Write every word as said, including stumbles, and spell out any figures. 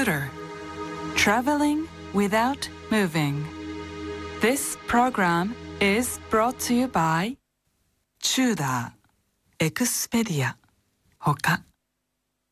scooter, traveling without moving. This program is brought to you by チューダー、エクスペディア、ほか。